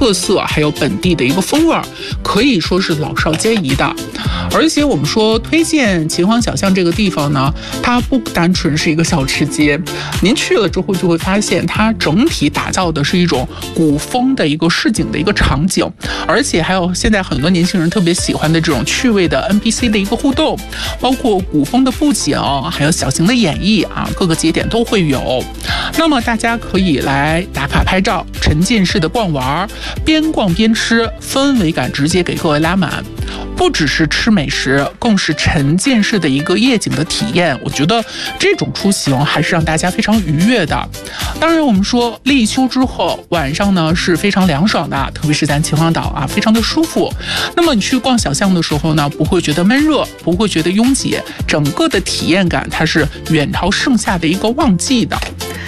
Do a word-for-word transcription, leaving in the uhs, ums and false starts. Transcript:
特色，还有本地的一个风味，可以说是老少皆宜的。而且我们说推荐秦皇小巷这个地方呢，它不单纯是一个小吃街，您去了之后就会发现它整体打造的是一种古风的一个市井的一个场景，而且还有现在很多年轻人特别喜欢的这种趣味的 N P C 的一个互动，包括古风的布景，还有小型的演绎啊，各个节点都会有。那么大家可以来打卡拍照，沉浸式的逛玩，边逛边吃，氛围感直接给各位拉满。不只是吃美食，更是沉浸式的一个夜景的体验。我觉得这种出行还是让大家非常愉悦的。当然，我们说立秋之后晚上呢是非常凉爽的，特别是在秦皇岛啊，非常的舒服。那么你去逛小巷的时候呢，不会觉得闷热，不会觉得拥挤，整个的体验感它是远超盛夏的一个旺季的。